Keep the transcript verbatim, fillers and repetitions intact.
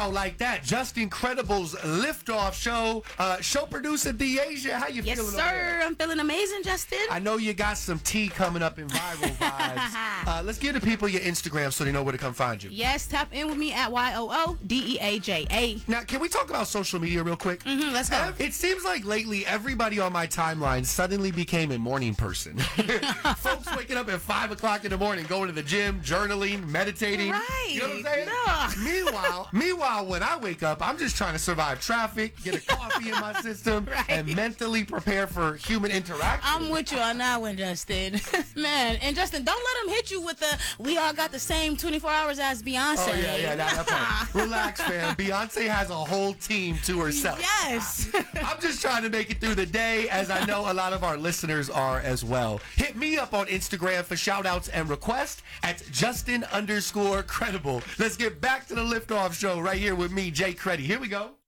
Wow, like that. Just Incredible's Liftoff show. Uh, show producer Deasia, how you yes, feeling? Yes, sir. I'm feeling amazing, Justin. I know you got some tea coming up in viral vibes. Uh, let's give the people your Instagram so they know where to come find you. Yes, tap in with me at Y O O D E A J A. Now, can we talk about social media real quick? Mm-hmm, let's go. It seems like lately everybody on my timeline suddenly became a morning person. Folks waking up at five o'clock in the morning, going to the gym, journaling, meditating. Right. You know what I'm saying? No. Meanwhile, meanwhile, when I wake up, I'm just trying to survive traffic, get a coffee in my system, right. and mentally prepare for human interaction. I'm with you on that one, Justin. Man, and Justin, don't let them hit you with the, we all got the same twenty-four hours as Beyonce. Oh, yeah, yeah, that, that part. Relax, fam. Beyonce has a whole team to herself. Yes. I'm just trying to make it through the day, as I know a lot of our listeners are as well. Hit me up on Instagram for shout-outs and requests at Justin underscore credible. Let's get back to the Liftoff show right here with me, Jay Creddy. Here we go.